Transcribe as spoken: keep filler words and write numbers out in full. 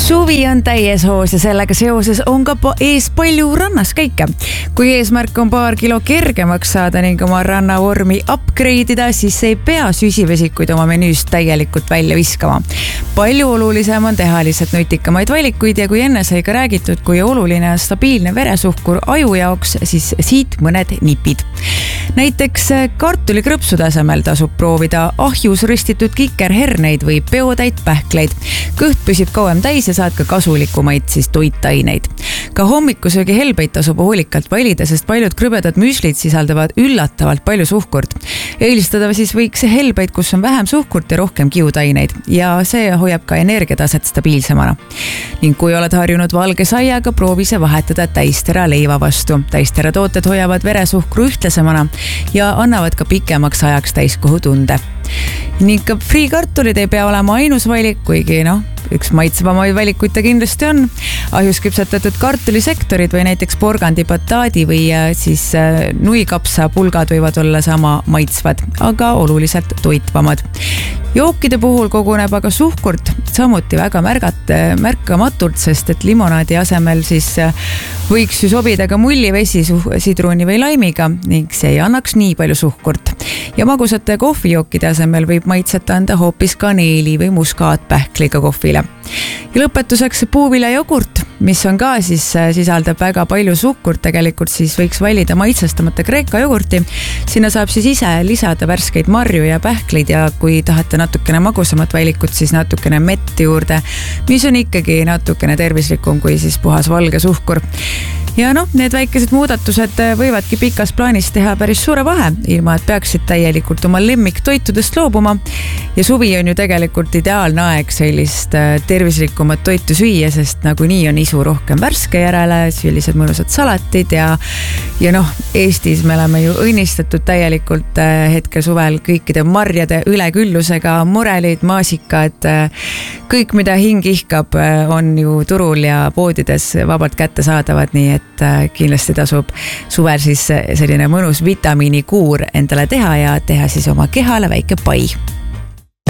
Suvi on täies hoos ja sellega seoses on ka ees palju rannas käike. Kui eesmärk on paar kilo kergemaks saada ning oma rannavormi upgrade ida, siis ei pea süsivesikuid oma menüüst täielikult välja viskama. Palju olulisem on teha lihtsalt nutikamaid valikuid ja kui enne sai ka räägitud, kui oluline on stabiilne veresuhkur aju jaoks, siis siit mõned nipid. Näiteks kartulikrõpsude asemel tasub proovida ahjus ristitud kikerherneid või peotäit pähkleid. Kõht püsib kauem täis ja saad ka kasulikumaid siis toitaineid. Ka hommikusöögi helbeid tasub hoolikalt valida, sest paljud krõbedad müslid sisaldavad üllatavalt palju suhkurt. Eelistada siis võiks helbeid, kus on vähem suhkurt ja rohkem kiudaineid ja see hoiab ka energiataset stabiilsemana. Ning kui oled harjunud valge saiaga, proovi see vahetada täistera leiva vastu. Täistera tooted hoiavad veresuhkru ühtlasemana ja annavad ka pikemaks ajaks täiskohu tunde. Ning ka friikartulid ei pea olema ainus valik, kuigi noh, üks maitsevamaid valikuid ta kindlasti on. Ahjus küpsetatud kartulisektorid või näiteks porgandi pataadi või siis nuikapsa pulgad võivad olla sama maitsvad, aga oluliselt toitvamad. Jookide puhul koguneb aga suhkurt samuti väga märgat, märkamatult, sest et limonaadi asemel siis võiks ju sobida ka mullivesi sidruni või laimiga ning see ei annaks nii palju suhkurt. Ja magusate kohvijookide asemel võib maitset anda hoopis kaneeli või muskaatpähkliga kohvile. Ja lõpetuseks puuviljajogurt, mis on ka siis sisaldab väga palju suhkurt, tegelikult siis võiks valida maitsestamata kreeka jogurti. Sinna saab siis ise lisada värskeid marju ja pähkleid ja kui tahate natukene magusamat valikut, siis natukene metti juurde, mis on ikkagi natukene tervislikum kui siis puhas valge suhkur. Ja noh, need väikesed muudatused võivadki pikas plaanis teha päris suure vahe, ilma et peaksid täielikult oma lemmiktoitudest loobuma. Ja suvi on ju tegelikult ideaalne aeg sellist tervislikumat toitu süüa, sest nagu nii on isu rohkem värske järele, sellised mõnusad salatid ja, ja noh, Eestis me oleme ju õnnistatud täielikult hetke suvel kõikide marjade üleküllusega, morelid, maasikad, kõik mida hing ihkab on ju turul ja poodides vabalt kätte saadavad, nii et kindlasti tasub suvel siis selline mõnus vitamiinikuur endale teha ja teha siis oma kehale väike pai.